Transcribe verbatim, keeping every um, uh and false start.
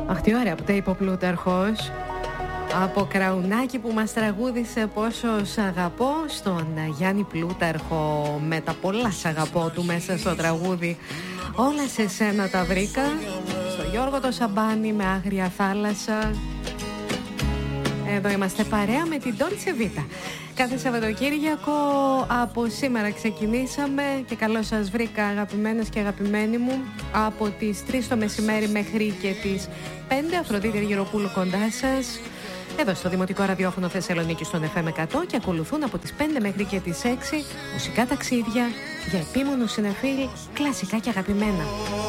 Αχ, τι ωραία που τα είπε ο Πλούταρχος. Από Κραουνάκι που μας τραγούδισε πόσο σ' αγαπώ, στον Γιάννη Πλούταρχο με τα πολλά σ' αγαπώ του μέσα στο τραγούδι. Όλα σε σένα τα βρήκα. Στο Γιώργο το Σαμπάνι με Άγρια Θάλασσα. Εδώ είμαστε παρέα με την Dolce Vita. Κάθε Σαββατοκύριακο από σήμερα ξεκινήσαμε και καλώς σας βρήκα, αγαπημένες και αγαπημένοι μου, από τις τρεις το μεσημέρι μέχρι και τις πέντε. Αφροδίτη Αργυροπούλου κοντά σας, εδώ στο Δημοτικό Ραδιόφωνο Θεσσαλονίκη στον εφ εμ εκατό, και ακολουθούν από τις πέντε μέχρι και τις έξι μουσικά ταξίδια για επίμονους συνεφίλ, κλασικά και αγαπημένα.